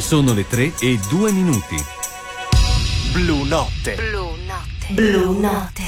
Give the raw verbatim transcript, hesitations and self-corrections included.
Sono le tre e due minuti. Blu Notte. Blu Notte. Blu Notte.